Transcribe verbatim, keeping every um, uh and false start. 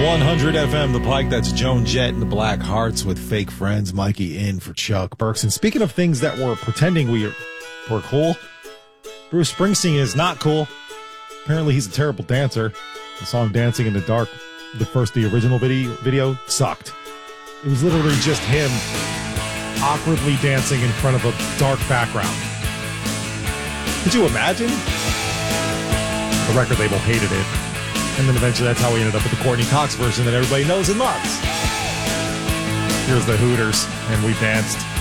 one hundred F M, The Pike. That's Joan Jett and the Black Hearts with Fake Friends. Mikey in for Chuck Burks. And speaking of things that we're pretending we were cool, Bruce Springsteen is not cool. Apparently he's a terrible dancer. The song Dancing in the Dark, the first, the original video, video sucked. It was literally just him awkwardly dancing in front of a dark background. Could you imagine? The record label hated it. And then eventually that's how we ended up with the Courtney Cox version that everybody knows and loves. Here's the Hooters, and we danced.